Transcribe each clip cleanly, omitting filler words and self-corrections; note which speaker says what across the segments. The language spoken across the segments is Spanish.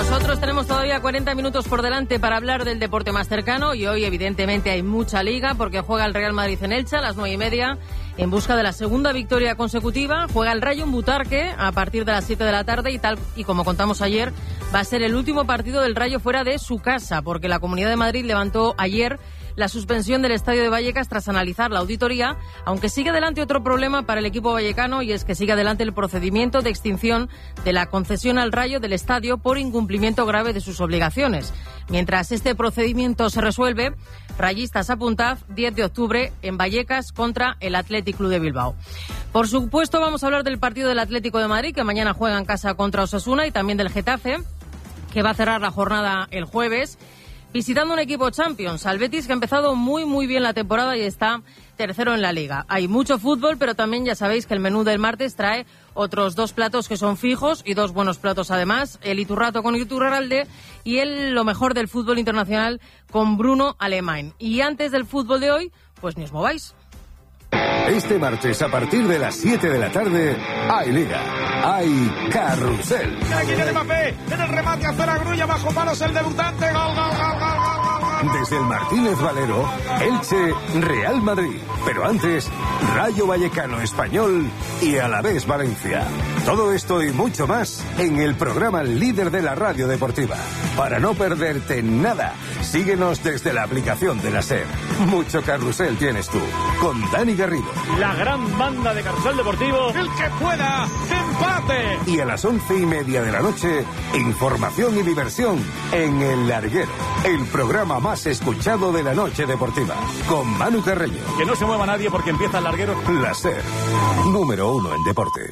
Speaker 1: Nosotros tenemos todavía 40 minutos por delante para hablar del deporte más cercano y hoy evidentemente hay mucha liga porque juega el Real Madrid en Elche a las 9:30 en busca de la segunda victoria consecutiva. Juega el Rayo en Butarque a partir de las 7 de la tarde y tal y como contamos ayer va a ser el último partido del Rayo fuera de su casa porque la Comunidad de Madrid levantó ayer la suspensión del estadio de Vallecas tras analizar la auditoría, aunque sigue adelante otro problema para el equipo vallecano y es que sigue adelante el procedimiento de extinción de la concesión al Rayo del estadio por incumplimiento grave de sus obligaciones. Mientras este procedimiento se resuelve, Rayistas apuntad 10 de octubre en Vallecas contra el Athletic Club de Bilbao. Por supuesto vamos a hablar del partido del Atlético de Madrid que mañana juega en casa contra Osasuna y también del Getafe que va a cerrar la jornada el jueves visitando un equipo Champions, al Betis, que ha empezado muy bien la temporada y está tercero en la Liga. Hay mucho fútbol, pero también ya sabéis que el menú del martes trae otros 2 platos que son fijos y 2 buenos platos además, el Iturrato con Iturralde y lo mejor del fútbol internacional con Bruno Alemán. Y antes del fútbol de hoy, pues ni os mováis.
Speaker 2: Este martes a partir de las 7 de la tarde hay Liga, hay Carrusel.
Speaker 3: Aquí tiene Mbappé, en el remate hacia la grulla, bajo palos el debutante, gol.
Speaker 2: Desde el Martínez Valero, Elche, Real Madrid. Pero antes, Rayo Vallecano Español y Alavés Valencia. Todo esto y mucho más en el programa líder de la radio deportiva. Para no perderte nada, síguenos desde la aplicación de la SER. Mucho carrusel tienes tú, con Dani Garrido.
Speaker 4: La gran banda de Carrusel Deportivo.
Speaker 3: El que pueda, empate.
Speaker 2: Y a las 11:30 de la noche, información y diversión en El Larguero, el programa más escuchado de la noche deportiva, con Manu Carreño.
Speaker 4: Que no se mueva nadie porque empieza El Larguero.
Speaker 2: La SER, número 1 en deporte.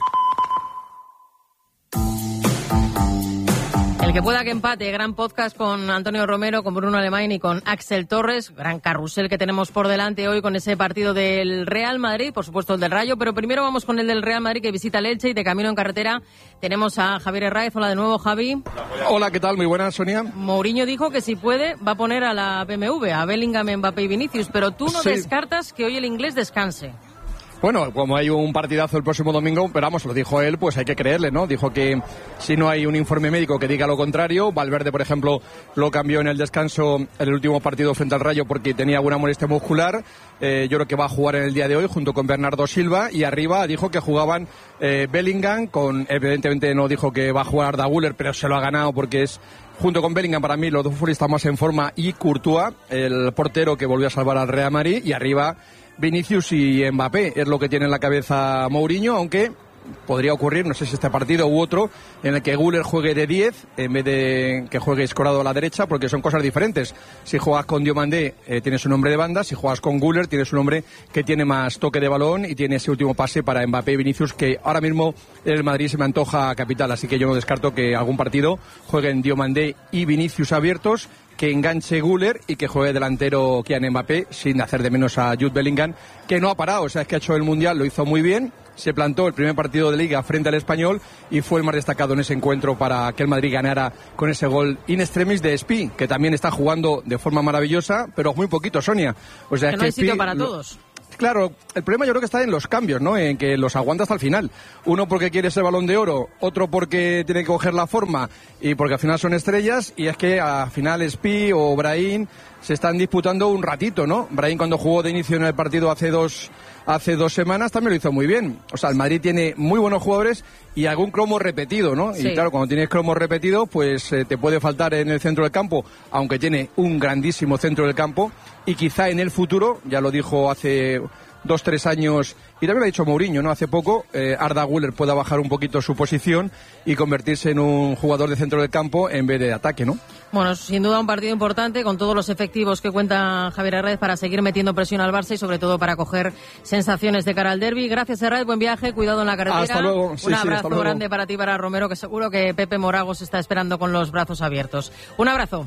Speaker 1: El que pueda que empate, gran podcast con Antonio Romero, con Bruno Alemán y con Axel Torres, gran carrusel que tenemos por delante hoy con ese partido del Real Madrid, por supuesto el del Rayo, pero primero vamos con el del Real Madrid que visita el Elche y de camino en carretera tenemos a Javier Herráez. Hola de nuevo, Javi.
Speaker 5: Hola, ¿qué tal? Muy buenas, Sonia.
Speaker 1: Mourinho dijo que si puede va a poner a la BMW, a Bellingham, Mbappé y Vinicius, pero tú no descartas que hoy el inglés descanse.
Speaker 5: Bueno, como hay un partidazo el próximo domingo, pero vamos, lo dijo él, pues hay que creerle, ¿no? Dijo que si no hay un informe médico que diga lo contrario, Valverde, por ejemplo, lo cambió en el descanso en el último partido frente al Rayo porque tenía alguna molestia muscular. Yo creo que va a jugar en el día de hoy junto con Bernardo Silva y arriba dijo que jugaban Bellingham, evidentemente no dijo que va a jugar Arda Güler, pero se lo ha ganado porque es junto con Bellingham para mí los dos futbolistas más en forma y Courtois, el portero que volvió a salvar al Real Madrid y arriba Vinicius y Mbappé, es lo que tiene en la cabeza Mourinho, aunque podría ocurrir, no sé si este partido u otro, en el que Güler juegue de 10 en vez de que juegue escorado a la derecha, porque son cosas diferentes. Si juegas con Diomandé tienes un hombre de banda, si juegas con Güler tienes un hombre que tiene más toque de balón y tiene ese último pase para Mbappé y Vinicius, que ahora mismo en el Madrid se me antoja capital, así que yo no descarto que algún partido jueguen Diomandé y Vinicius abiertos, que enganche Güler y que juegue delantero Kylian Mbappé, sin hacer de menos a Jude Bellingham, que no ha parado, o sea, es que ha hecho el Mundial, lo hizo muy bien, se plantó el primer partido de Liga frente al Español y fue el más destacado en ese encuentro para que el Madrid ganara con ese gol in extremis de Espi, que también está jugando de forma maravillosa, pero muy poquito, Sonia. O sea,
Speaker 1: que no hay sitio para todos.
Speaker 5: Claro, el problema yo creo que está en los cambios, ¿no? En que los aguanta hasta el final. Uno porque quiere ese Balón de Oro, otro porque tiene que coger la forma y porque al final son estrellas, y es que al final Espi o Brahim se están disputando un ratito, ¿no? Brahim cuando jugó de inicio en el partido hace dos semanas también lo hizo muy bien. O sea, el Madrid tiene muy buenos jugadores y algún cromo repetido, ¿no? Sí. Y claro, cuando tienes cromo repetido, pues te puede faltar en el centro del campo, aunque tiene un grandísimo centro del campo, y quizá en el futuro, ya lo dijo hace 2-3 años, y también lo ha dicho Mourinho, ¿no? Hace poco, Arda Güler pueda bajar un poquito su posición y convertirse en un jugador de centro del campo en vez de ataque, ¿no?
Speaker 1: Bueno, sin duda un partido importante con todos los efectivos que cuenta Javier Herráez para seguir metiendo presión al Barça y sobre todo para coger sensaciones de cara al derbi. Gracias, Herráez, buen viaje, cuidado en la carretera.
Speaker 5: Hasta luego.
Speaker 1: Un abrazo grande para ti, para Romero, que seguro que Pepe Moragos está esperando con los brazos abiertos. Un abrazo.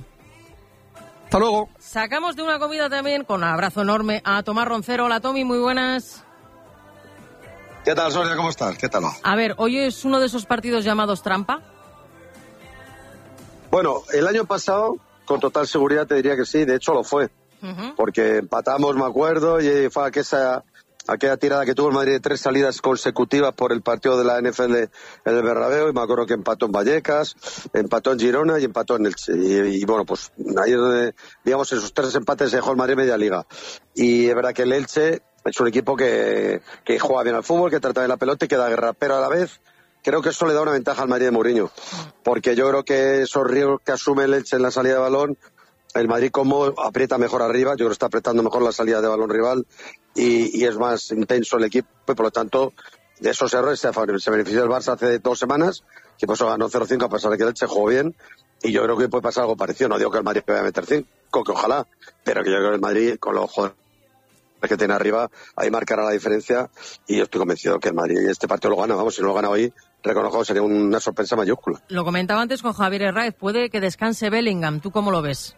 Speaker 5: Hasta luego.
Speaker 1: Sacamos de una comida también, con un abrazo enorme, a Tomás Roncero. Hola, Tommy, muy buenas.
Speaker 6: ¿Qué tal, Sonia? ¿Cómo estás? ¿Qué tal?
Speaker 1: A ver, ¿hoy es uno de esos partidos llamados trampa?
Speaker 6: Bueno, el año pasado, con total seguridad te diría que sí, de hecho lo fue. Porque empatamos, me acuerdo, y fue aquella tirada que tuvo el Madrid de 3 salidas consecutivas por el partido de la NFL en el Bernabéu, y me acuerdo que empató en Vallecas, empató en Girona y empató en Elche. Y bueno, pues ahí es donde, digamos, esos 3 empates se dejó el Madrid media liga. Y es verdad que el Elche es un equipo que juega bien al fútbol, que trata bien la pelota y que da guerra, pero a la vez creo que eso le da una ventaja al Madrid de Mourinho, porque yo creo que esos riesgos que asume el Elche en la salida de balón, el Madrid como aprieta mejor arriba, yo creo que está apretando mejor la salida de balón rival y es más intenso el equipo, y por lo tanto de esos errores se benefició el Barça hace 2 semanas, que por eso ganó 0-5 a pesar de que el Elche jugó bien, y yo creo que puede pasar algo parecido. No digo que el Madrid vaya a meter 5, que ojalá, pero que yo creo que el Madrid con los jugadores que tiene arriba ahí marcará la diferencia, y yo estoy convencido que el Madrid este partido lo gana. Vamos, si no lo gana hoy, reconozco, sería una sorpresa mayúscula.
Speaker 1: Lo comentaba antes con Javier Herráez, puede que descanse Bellingham, ¿tú cómo lo ves?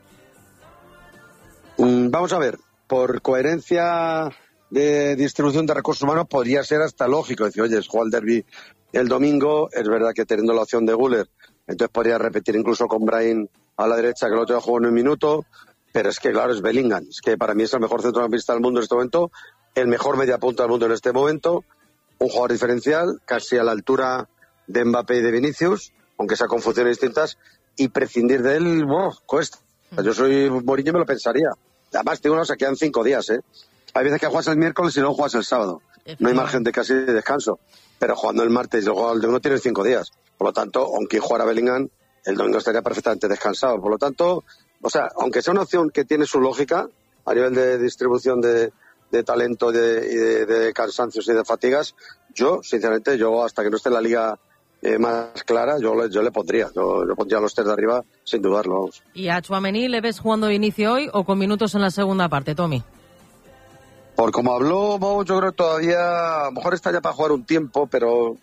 Speaker 6: Vamos a ver, por coherencia de distribución de recursos humanos podría ser hasta lógico decir, oye, juega el derbi el domingo, es verdad que teniendo la opción de Güler, entonces podría repetir incluso con Brahim a la derecha, que el otro jugó en 1 minuto, pero es que claro, es Bellingham, es que para mí es el mejor centrocampista del mundo en este momento, el mejor mediapunta del mundo en este momento, un jugador diferencial, casi a la altura de Mbappé y de Vinicius, aunque sea con funciones distintas, y prescindir de él, cuesta. Yo soy Mourinho, me lo pensaría. Además, digo, no, se quedan 5 días, ¿eh? Hay veces que juegas el miércoles y luego juegas el sábado. No hay margen de casi de descanso. Pero jugando el martes y luego el domingo tienes 5 días. Por lo tanto, aunque jugara Bellingham, el domingo estaría perfectamente descansado. Por lo tanto, o sea, aunque sea una opción que tiene su lógica a nivel de distribución de talento y de cansancios y de fatigas, yo, sinceramente, hasta que no esté en la liga más clara, yo le pondría a los 3 de arriba sin dudarlo, vamos.
Speaker 1: ¿Y a Tchouaméni le ves jugando de inicio hoy o con minutos en la segunda parte, Tommy?
Speaker 6: Por como habló Mo, yo creo que todavía a lo mejor está ya para jugar un tiempo, pero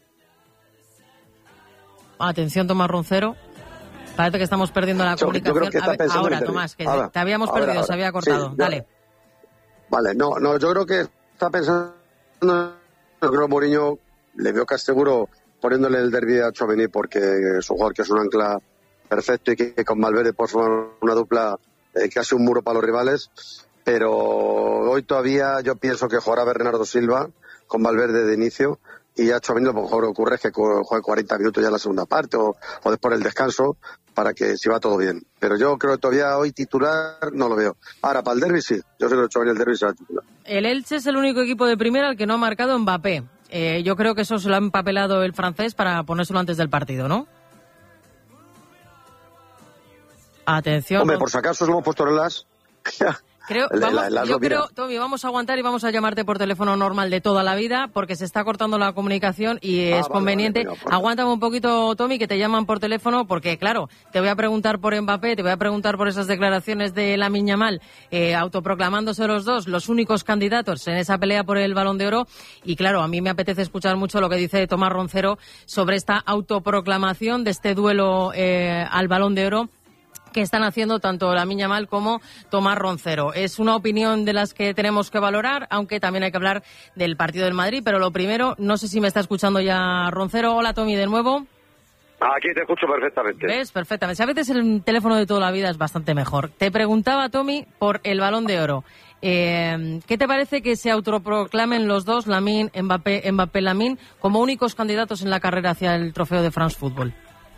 Speaker 1: atención, Tomás Roncero, parece que estamos perdiendo la comunicación.
Speaker 6: Yo creo que
Speaker 1: ahora, Tomás, que ahora, te habíamos perdido, ahora. Se había cortado, sí, dale.
Speaker 6: Vale, no, yo creo que está pensando, yo creo que Mourinho le veo casi seguro poniéndole el derbi a Tchouaméni, porque es un jugador que es un ancla perfecto y que con Valverde puede formar una dupla casi un muro para los rivales, pero hoy todavía yo pienso que jugará Bernardo Silva con Valverde de inicio, y ya Tchouaméni lo mejor ocurre es que juegue 40 minutos ya en la segunda parte o después del descanso, para que si va todo bien. Pero yo creo que todavía hoy titular no lo veo. Ahora, para el derbi sí, yo creo que Tchouaméni el derbi será titular.
Speaker 1: El Elche es el único equipo de primera al que no ha marcado Mbappé. Yo creo que eso se lo ha empapelado el francés para ponérselo antes del partido, ¿no? Atención.
Speaker 6: Hombre, por si acaso lo hemos puesto en las...
Speaker 1: Tommy, vamos a aguantar y vamos a llamarte por teléfono normal de toda la vida, porque se está cortando la comunicación y es conveniente. Vale, aguántame un poquito, Tommy, que te llaman por teléfono, porque claro, te voy a preguntar por Mbappé, te voy a preguntar por esas declaraciones de Lamine Yamal, autoproclamándose los dos los únicos candidatos en esa pelea por el Balón de Oro, y claro, a mí me apetece escuchar mucho lo que dice Tomás Roncero sobre esta autoproclamación de este duelo al Balón de Oro que están haciendo tanto Lamine Yamal como Tomás Roncero. Es una opinión de las que tenemos que valorar, aunque también hay que hablar del partido del Madrid, pero lo primero, no sé si me está escuchando ya Roncero. Hola, Tommy, de nuevo.
Speaker 6: Aquí te escucho perfectamente.
Speaker 1: ¿Ves? Perfectamente. A veces el teléfono de toda la vida es bastante mejor. Te preguntaba, Tommy, por el Balón de Oro. ¿Qué te parece que se autoproclamen los dos, Lamine, Mbappé, Lamine, como únicos candidatos en la carrera hacia el trofeo de France Football?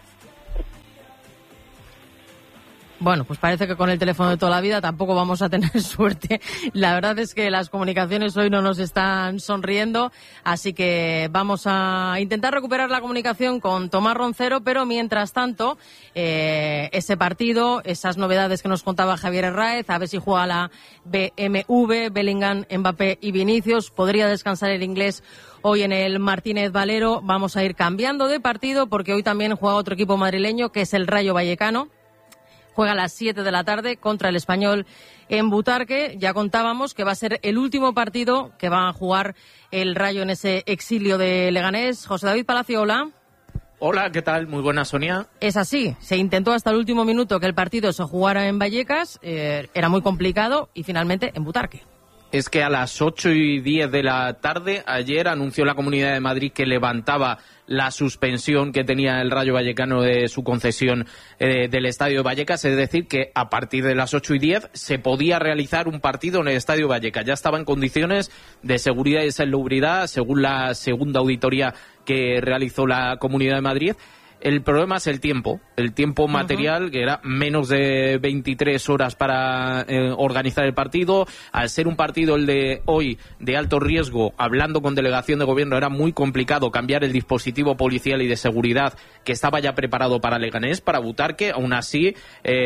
Speaker 1: Bueno, pues parece que con el teléfono de toda la vida tampoco vamos a tener suerte. La verdad es que las comunicaciones hoy no nos están sonriendo, así que vamos a intentar recuperar la comunicación con Tomás Roncero, pero mientras tanto, ese partido, esas novedades que nos contaba Javier Herráez, a ver si juega la BMW, Bellingham, Mbappé y Vinicius, podría descansar el inglés hoy en el Martínez Valero. Vamos a ir cambiando de partido porque hoy también juega otro equipo madrileño, que es el Rayo Vallecano. Juega a las 7 de la tarde contra el Español en Butarque. Ya contábamos que va a ser el último partido que va a jugar el Rayo en ese exilio de Leganés. José David Palacio, hola.
Speaker 7: Hola, ¿qué tal? Muy buena, Sonia.
Speaker 1: Es así, se intentó hasta el último minuto que el partido se jugara en Vallecas, era muy complicado y finalmente en Butarque.
Speaker 7: es que a las 8:10 de la tarde ayer anunció la Comunidad de Madrid que levantaba la suspensión que tenía el Rayo Vallecano de su concesión del Estadio de Vallecas, es decir, que a partir de las 8:10 se podía realizar un partido en el Estadio Vallecas. Ya estaba en condiciones de seguridad y salubridad, según la segunda auditoría que realizó la Comunidad de Madrid. El problema es el tiempo material, que era menos de 23 horas para organizar el partido. Al ser un partido, el de hoy, de alto riesgo, hablando con delegación de gobierno, era muy complicado cambiar el dispositivo policial y de seguridad que estaba ya preparado para Leganés, para Butarque. Aún así,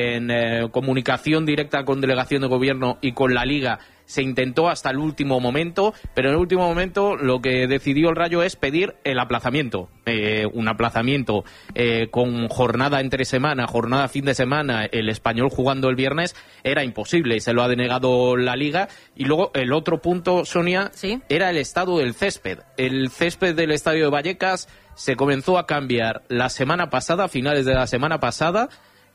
Speaker 7: en comunicación directa con delegación de gobierno y con la Liga, se intentó hasta el último momento, pero en el último momento lo que decidió el Rayo es pedir el aplazamiento. Un aplazamiento con jornada entre semana, jornada fin de semana, el Español jugando el viernes, era imposible y se lo ha denegado la Liga. Y luego el otro punto, Sonia, ¿sí?, era el estado del césped. El césped del Estadio de Vallecas se comenzó a cambiar la semana pasada, a finales de la semana pasada,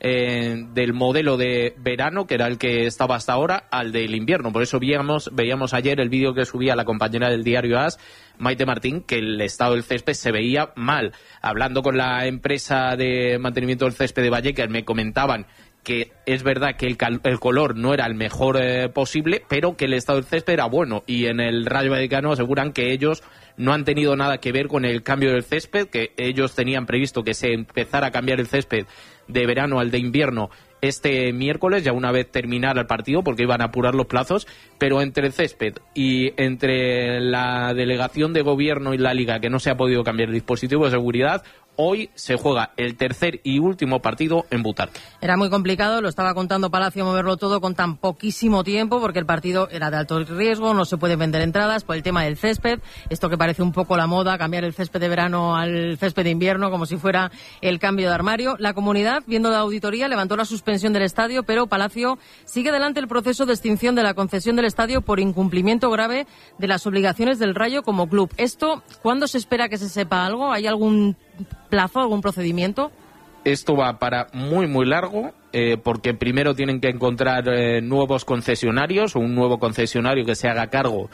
Speaker 7: del modelo de verano, que era el que estaba hasta ahora, al del invierno. Por eso veíamos ayer el vídeo que subía la compañera del diario AS, Maite Martín, que el estado del césped se veía mal. Hablando con la empresa de mantenimiento del césped de Vallecas, me comentaban que es verdad que el color no era el mejor posible, pero que el estado del césped era bueno. Y en el Rayo Vallecano aseguran que ellos no han tenido nada que ver con el cambio del césped, que ellos tenían previsto que se empezara a cambiar el césped de verano al de invierno este miércoles, ya una vez terminara el partido, porque iban a apurar los plazos, pero entre el césped y entre la delegación de gobierno y la Liga, que no se ha podido cambiar el dispositivo de seguridad, hoy se juega el tercer y último partido en Butarque.
Speaker 1: Era muy complicado, lo estaba contando Palacio, moverlo todo con tan poquísimo tiempo, porque el partido era de alto riesgo, no se pueden vender entradas por el tema del césped, esto que parece un poco la moda, cambiar el césped de verano al césped de invierno, como si fuera el cambio de armario. La comunidad, viendo la auditoría, levantó la suspensión del estadio, pero Palacio sigue adelante el proceso de extinción de la concesión del estadio por incumplimiento grave de las obligaciones del Rayo como club. Esto, ¿cuándo se espera que se sepa algo? ¿Hay algún plazo, algún procedimiento?
Speaker 7: Esto va para muy, muy largo, porque primero tienen que encontrar nuevos concesionarios, o un nuevo concesionario que se haga cargo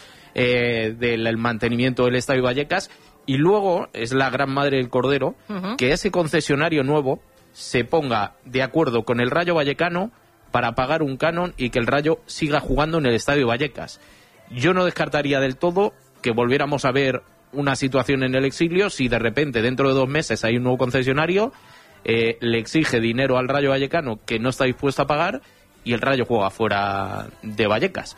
Speaker 7: del mantenimiento del Estadio Vallecas, y luego es la gran madre del cordero, que ese concesionario nuevo se ponga de acuerdo con el Rayo Vallecano para pagar un canon y que el Rayo siga jugando en el Estadio Vallecas. Yo no descartaría del todo que volviéramos a ver una situación en el exilio si de repente dentro de 2 meses hay un nuevo concesionario, le exige dinero al Rayo Vallecano que no está dispuesto a pagar y el Rayo juega fuera de Vallecas.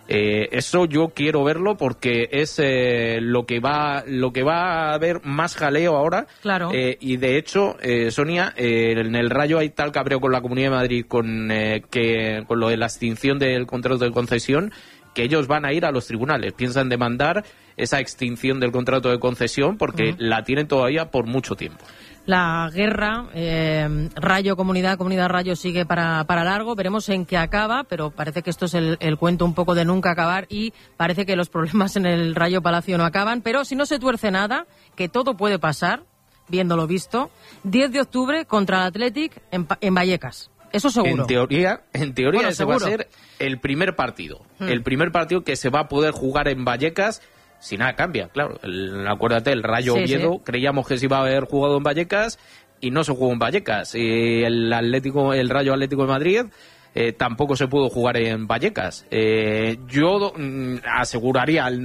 Speaker 7: Eso yo quiero verlo porque es lo que va a haber más jaleo ahora.
Speaker 1: Claro.
Speaker 7: Y de hecho, Sonia, en el Rayo hay tal cabreo con la Comunidad de Madrid con lo de la extinción del contrato de concesión, que ellos van a ir a los tribunales, piensan demandar esa extinción del contrato de concesión porque la tienen todavía por mucho tiempo.
Speaker 1: La guerra, Rayo, Comunidad Rayo sigue para largo, veremos en qué acaba, pero parece que esto es el cuento un poco de nunca acabar y parece que los problemas en el Rayo Palacio no acaban, pero si no se tuerce nada, que todo puede pasar, viéndolo visto, 10 de octubre contra el Athletic en Vallecas. Eso seguro.
Speaker 7: En teoría bueno, ese
Speaker 1: seguro.
Speaker 7: Va a ser el primer partido. El primer partido que se va a poder jugar en Vallecas si nada cambia, claro. Acuérdate, el Rayo Oviedo, creíamos que se iba a haber jugado en Vallecas y no se jugó en Vallecas. El Rayo Atlético de Madrid tampoco se pudo jugar en Vallecas. Yo aseguraría al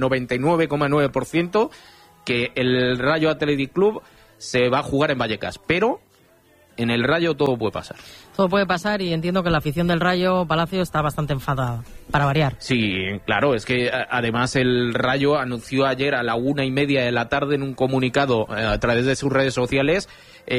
Speaker 7: 99,9% que el Rayo Athletic Club se va a jugar en Vallecas, pero en el Rayo todo puede pasar.
Speaker 1: Todo puede pasar y entiendo que la afición del Rayo Palacio está bastante enfadada, para variar.
Speaker 7: Sí, claro, es que además el Rayo anunció ayer a la 1:30 de la tarde en un comunicado a través de sus redes sociales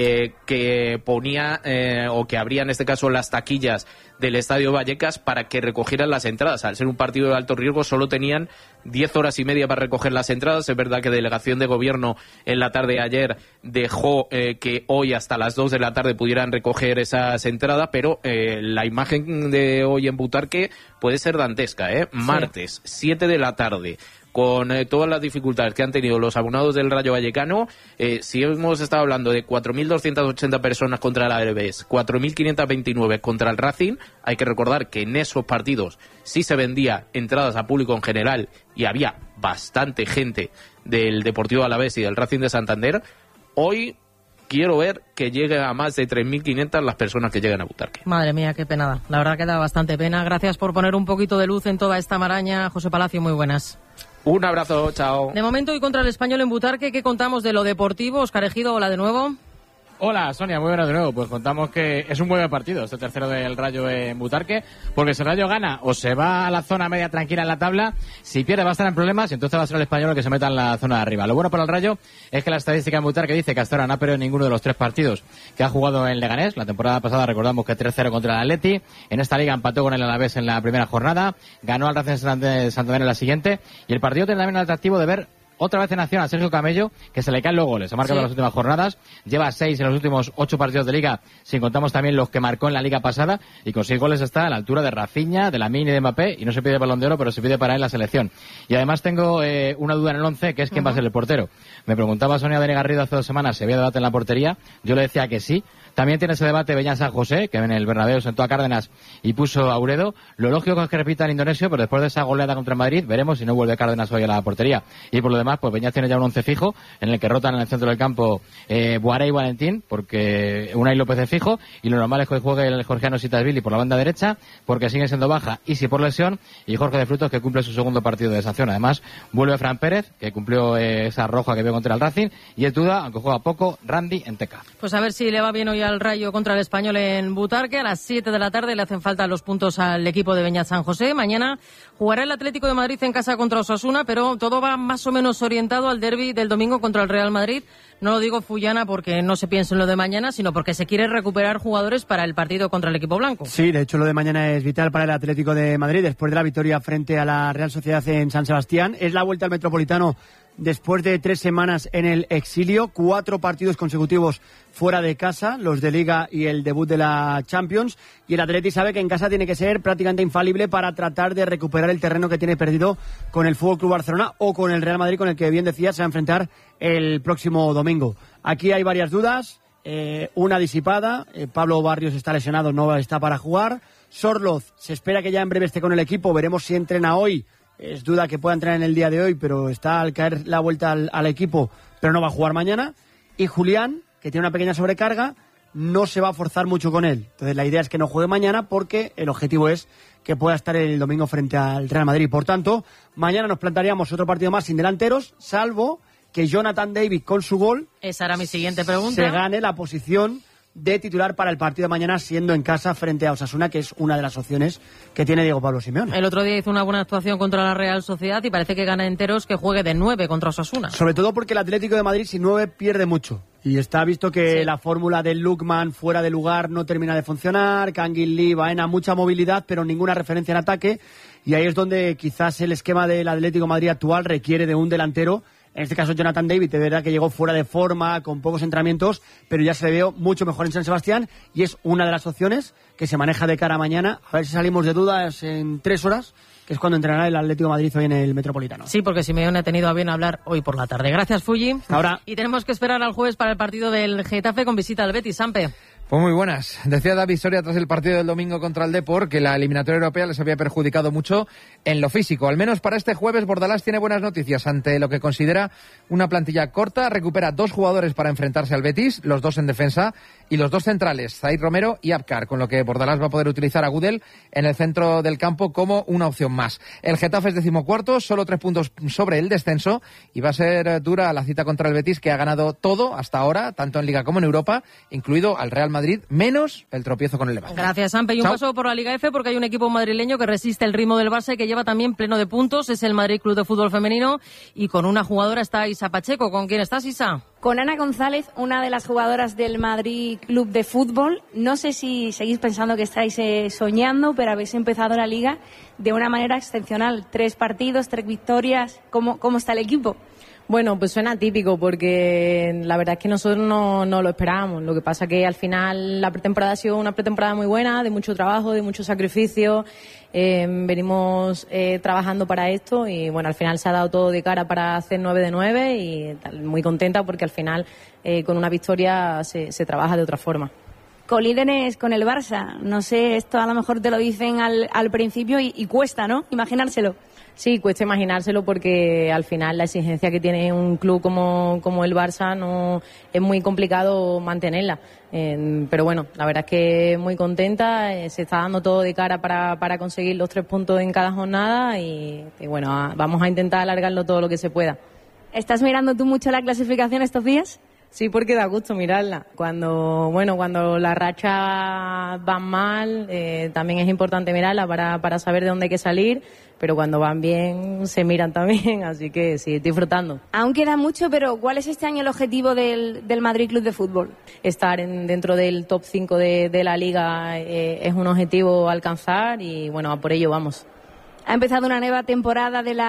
Speaker 7: que ponía o que abría en este caso las taquillas del Estadio Vallecas para que recogieran las entradas. Al ser un partido de alto riesgo solo tenían 10 horas y media para recoger las entradas. Es verdad que delegación de gobierno en la tarde de ayer dejó que hoy hasta las 2 de la tarde pudieran recoger esas entradas, pero la imagen de hoy en Butarque puede ser dantesca, Martes, 7 de la tarde, con todas las dificultades que han tenido los abonados del Rayo Vallecano, si hemos estado hablando de 4.280 personas contra el Alavés, 4.529 contra el Racing, hay que recordar que en esos partidos sí se vendía entradas a público en general y había bastante gente del Deportivo Alavés y del Racing de Santander. Hoy quiero ver que llegue a más de 3.500 las personas que lleguen a Butarque.
Speaker 1: Madre mía, qué penada. La verdad que da bastante pena. Gracias por poner un poquito de luz en toda esta maraña. José Palacio, muy buenas.
Speaker 7: Un abrazo, chao.
Speaker 1: De momento, y contra el Español en Butarque, ¿qué contamos de lo deportivo? Óscar Ejido, hola de nuevo.
Speaker 8: Hola Sonia, muy buenas de nuevo. Pues contamos que es un buen partido este tercero del Rayo en Butarque, porque si el Rayo gana o se va a la zona media tranquila en la tabla, si pierde va a estar en problemas y entonces va a ser el Español el que se meta en la zona de arriba. Lo bueno para el Rayo es que la estadística en Butarque dice que hasta ahora no ha perdido ninguno de los 3 partidos que ha jugado en Leganés. La temporada pasada recordamos que 3-0 contra el Atleti, en esta liga empató con el Alavés en la primera jornada, ganó al Racing de Santander en la siguiente, y el partido tiene también el atractivo de ver otra vez en acción a Sergio Camello, que se le caen los goles. Ha marcado en las últimas jornadas, lleva 6 en los últimos 8 partidos de liga, si contamos también los que marcó en la liga pasada, y con 6 goles está a la altura de Rafinha, de Lamine y de Mbappé, y no se pide Balón de Oro, pero se pide para él la selección. Y además tengo una duda en el 11, que es quién va a ser el portero. Me preguntaba Sonia Bene Garrido hace 2 semanas si había debate en la portería, yo le decía que sí. También tiene ese debate Beñat San José, que en el Bernabéu sentó a Cárdenas y puso a Uredo. Lo lógico es que repita el indonesio, pero después de esa goleada contra el Madrid, veremos si no vuelve Cárdenas hoy a la portería. Y por lo demás, pues Beñat tiene ya un 11 fijo, en el que rotan en el centro del campo Boaré y Valentín, porque Unai López es fijo, y lo normal es que juegue el georgiano Sitasvili por la banda derecha, porque sigue siendo baja y si por lesión, y Jorge de Frutos, que cumple su segundo partido de sanción. Además, vuelve Fran Pérez, que cumplió esa roja que vio contra el Racing, y el Tuda, aunque juega poco, Randy en Teca.
Speaker 1: Pues a ver si le va bien hoy al Rayo contra el Español en Butarque. A las 7 de la tarde le hacen falta los puntos al equipo de Beñat San José. Mañana jugará el Atlético de Madrid en casa contra Osasuna, pero todo va más o menos orientado al derbi del domingo contra el Real Madrid. No lo digo Fullana porque no se piensa en lo de mañana, sino porque se quiere recuperar jugadores para el partido contra el equipo blanco.
Speaker 9: Sí, de hecho lo de mañana es vital para el Atlético de Madrid después de la victoria frente a la Real Sociedad en San Sebastián. Es la vuelta al Metropolitano después de 3 semanas en el exilio, 4 partidos consecutivos fuera de casa, los de Liga y el debut de la Champions, y el Atleti sabe que en casa tiene que ser prácticamente infalible para tratar de recuperar el terreno que tiene perdido con el FC Barcelona o con el Real Madrid, con el que bien decía se va a enfrentar el próximo domingo. Aquí hay varias dudas, una disipada, Pablo Barrios está lesionado, no está para jugar, Sorloz se espera que ya en breve esté con el equipo, veremos si entrena hoy. Es duda que pueda entrar en el día de hoy, pero está al caer la vuelta al equipo, pero no va a jugar mañana. Y Julián, que tiene una pequeña sobrecarga, no se va a forzar mucho con él. Entonces la idea es que no juegue mañana porque el objetivo es que pueda estar el domingo frente al Real Madrid. Por tanto, mañana nos plantaríamos otro partido más sin delanteros, salvo que Jonathan David con su gol...
Speaker 1: Esa era mi siguiente pregunta.
Speaker 9: ...se gane la posición de titular para el partido de mañana siendo en casa frente a Osasuna, que es una de las opciones que tiene Diego Pablo Simeone.
Speaker 1: El otro día hizo una buena actuación contra la Real Sociedad y parece que gana enteros que juegue de 9 contra Osasuna.
Speaker 9: Sobre todo porque el Atlético de Madrid sin 9 pierde mucho. Y está visto que la fórmula del Lookman fuera de lugar no termina de funcionar, Kangin Lee, Baena, mucha movilidad pero ninguna referencia en ataque, y ahí es donde quizás el esquema del Atlético de Madrid actual requiere de un delantero. En este caso Jonathan David, de verdad que llegó fuera de forma, con pocos entrenamientos, pero ya se le veo mucho mejor en San Sebastián y es una de las opciones que se maneja de cara a mañana. A ver si salimos de dudas en 3 horas, que es cuando entrenará el Atlético de Madrid hoy en el Metropolitano.
Speaker 1: Sí, porque Simeone ha tenido a bien hablar hoy por la tarde. Gracias, Fulli.
Speaker 9: Ahora.
Speaker 1: Y tenemos que esperar al jueves para el partido del Getafe con visita al Betis. Sampe.
Speaker 5: Pues muy buenas. Decía David Soria tras el partido del domingo contra el Depor que la eliminatoria europea les había perjudicado mucho en lo físico. Al menos para este jueves Bordalás tiene buenas noticias ante lo que considera una plantilla corta. Recupera 2 jugadores para enfrentarse al Betis, los 2 en defensa y los 2 centrales, Zaid Romero y Abkar, con lo que Bordalás va a poder utilizar a Gudel en el centro del campo como una opción más. El Getafe es 14º, solo 3 puntos sobre el descenso y va a ser dura la cita contra el Betis, que ha ganado todo hasta ahora, tanto en Liga como en Europa, incluido al Real Madrid, menos el tropiezo con el Levante.
Speaker 1: Gracias, Sampe. Y un paso por la Liga F, porque hay un equipo madrileño que resiste el ritmo del Barça y que lleva también pleno de puntos. Es el Madrid Club de Fútbol Femenino y con una jugadora está Isa Pacheco. ¿Con quién estás, Isa?
Speaker 10: Con Ana González, una de las jugadoras del Madrid Club de Fútbol. No sé si seguís pensando que estáis soñando, pero habéis empezado la Liga de una manera excepcional. 3 partidos, 3 victorias. ¿Cómo está el equipo?
Speaker 11: Bueno, pues suena típico porque la verdad es que nosotros no lo esperábamos. Lo que pasa que al final la pretemporada ha sido una pretemporada muy buena, de mucho trabajo, de mucho sacrificio. Venimos trabajando para esto y bueno, al final se ha dado todo de cara para hacer 9 de 9 y muy contenta porque al final con una victoria se trabaja de otra forma.
Speaker 10: Colíderes con el Barça. No sé, esto a lo mejor te lo dicen al principio y cuesta, ¿no? Imaginárselo.
Speaker 11: Sí, cuesta imaginárselo porque al final la exigencia que tiene un club como el Barça no es muy complicado mantenerla. Pero bueno, la verdad es que muy contenta, se está dando todo de cara para conseguir los 3 puntos en cada jornada y bueno, vamos a intentar alargarlo todo lo que se pueda.
Speaker 10: ¿Estás mirando tú mucho la clasificación estos días?
Speaker 11: Sí, porque da gusto mirarla. Cuando las rachas van mal, también es importante mirarla para saber de dónde hay que salir, pero cuando van bien se miran también, así que sí, estoy disfrutando.
Speaker 10: Aún queda mucho, pero ¿cuál es este año el objetivo del Madrid Club de Fútbol?
Speaker 11: Estar dentro del top 5 de la Liga es un objetivo a alcanzar y bueno, a por ello vamos.
Speaker 10: Ha empezado una nueva temporada de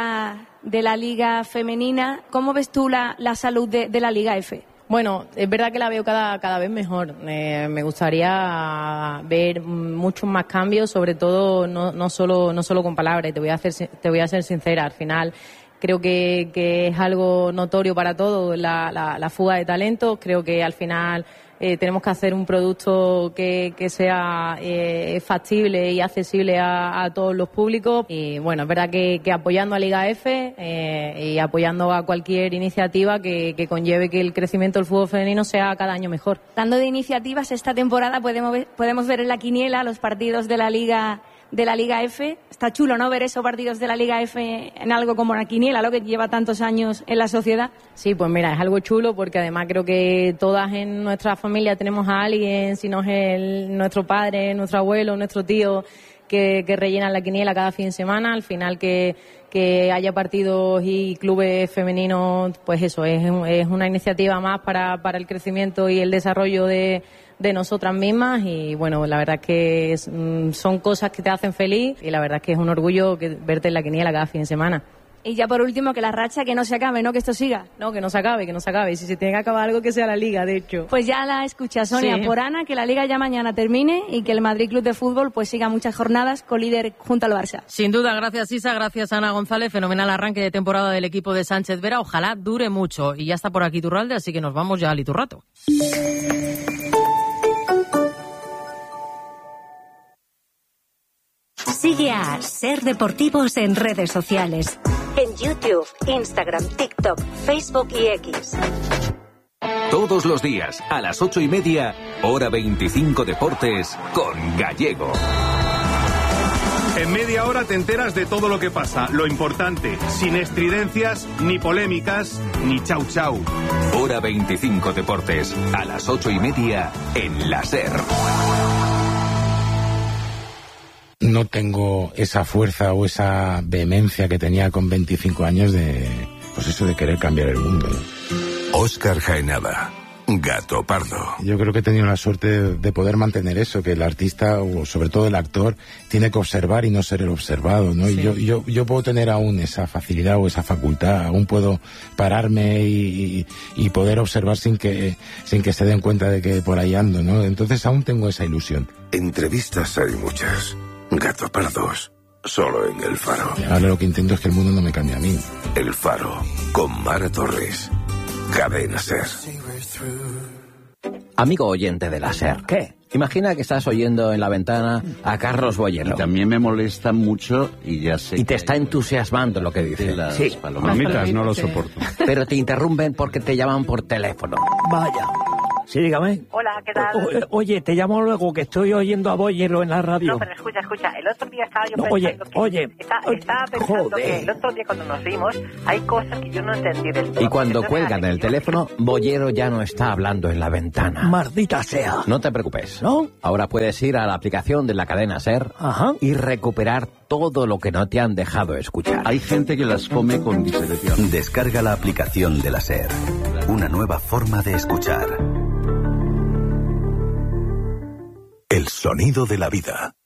Speaker 10: la Liga Femenina. ¿Cómo ves tú la salud de la Liga F?
Speaker 11: Bueno, es verdad que la veo cada vez mejor. Me gustaría ver muchos más cambios, sobre todo no solo con palabras. Te voy a ser sincera. Al final creo que es algo notorio para todos la fuga de talentos. Creo que al final tenemos que hacer un producto que sea factible y accesible a todos los públicos. Y bueno, es verdad que apoyando a Liga F y apoyando a cualquier iniciativa que conlleve que el crecimiento del fútbol femenino sea cada año mejor.
Speaker 10: Hablando de iniciativas, esta temporada podemos ver en la quiniela los partidos de la Liga F. Está chulo, ¿no?, ver esos partidos de la Liga F en algo como la quiniela, lo que lleva tantos años en la sociedad.
Speaker 11: Sí, pues mira, es algo chulo porque además creo que todas en nuestra familia tenemos a alguien, si no es nuestro padre, nuestro abuelo, nuestro tío, que rellenan la quiniela cada fin de semana. Al final que haya partidos y clubes femeninos, pues eso, es una iniciativa más para el crecimiento y el desarrollo de nosotras mismas y bueno, la verdad es que son cosas que te hacen feliz y la verdad es que es un orgullo verte en la quiniela cada fin de semana.
Speaker 10: Y ya por último, que la racha que no se acabe, ¿no?, que esto siga.
Speaker 11: No, que no se acabe. Y si se tiene que acabar algo, que sea la Liga, de hecho.
Speaker 10: Pues ya la escucha Sonia, sí. Por Ana, que la Liga ya mañana termine y que el Madrid Club de Fútbol pues siga muchas jornadas con líder junto al Barça.
Speaker 1: Sin duda, gracias Isa, gracias Ana González, fenomenal arranque de temporada del equipo de Sánchez Vera, ojalá dure mucho. Y ya está por aquí Iturralde, así que nos vamos ya al Iturrato.
Speaker 12: Sigue a Ser Deportivos en redes sociales. En YouTube, Instagram, TikTok, Facebook y X.
Speaker 2: Todos los días, a las 8:30, hora 25 Deportes, con Gallego.
Speaker 13: En media hora te enteras de todo lo que pasa, lo importante, sin estridencias, ni polémicas, ni chau chau.
Speaker 2: Hora 25 Deportes, a las 8:30, en la SER.
Speaker 14: No tengo esa fuerza o esa vehemencia que tenía con 25 años de querer cambiar el mundo.
Speaker 2: Óscar Jaenada, Gato Pardo.
Speaker 14: Yo creo que he tenido la suerte de poder mantener eso, que el artista, o sobre todo el actor, tiene que observar y no ser el observado, ¿no? Sí. Y yo puedo tener aún esa facilidad o esa facultad, aún puedo pararme y poder observar sin que se den cuenta de que por ahí ando, ¿no? Entonces aún tengo esa ilusión.
Speaker 2: Entrevistas hay muchas. Gato Pardos, solo en El Faro.
Speaker 14: Ahora lo que intento es que el mundo no me cambie a mí.
Speaker 2: El Faro, con Mara Torres. Cadena SER.
Speaker 15: Amigo oyente de la SER. ¿Qué? Imagina que estás oyendo en la ventana a Carlos Boyero.
Speaker 16: Y también me molesta mucho y ya sé.
Speaker 15: Y te está entusiasmando lo que dice.
Speaker 16: Sí. Palomitas no lo soporto.
Speaker 15: Pero te interrumpen porque te llaman por teléfono.
Speaker 17: Vaya. Sí, dígame.
Speaker 18: Hola, ¿qué tal?
Speaker 17: Oye, te llamo luego, que estoy oyendo a Boyero en la radio.
Speaker 18: No, pero escucha. El otro día estaba yo pensando estaba pensando que el otro día cuando nos vimos hay cosas que yo no entendí del todo.
Speaker 15: Y cuando cuelgan el teléfono, Boyero ya no está hablando en la ventana.
Speaker 17: Maldita sea.
Speaker 15: No te preocupes.
Speaker 17: ¿No?
Speaker 15: Ahora puedes ir a la aplicación de la cadena SER.
Speaker 17: Ajá.
Speaker 15: Y recuperar todo lo que no te han dejado escuchar.
Speaker 16: Hay gente que las come con disección.
Speaker 2: Descarga la aplicación de la SER. Una nueva forma de escuchar. El sonido de la vida.